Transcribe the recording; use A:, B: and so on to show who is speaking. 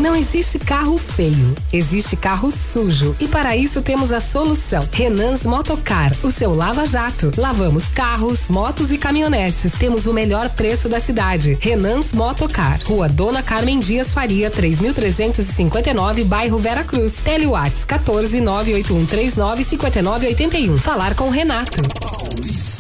A: Não existe carro feio, existe carro sujo. E para isso temos a solução. Renans Motocar, o seu lava-jato. Lavamos carros, motos e caminhonetes. Temos o melhor preço da cidade. Renans Motocar, Rua Dona Carmen Dias Faria, 3359, bairro Vera Cruz. Telewatts 14 98139 5981. Falar com o Renato.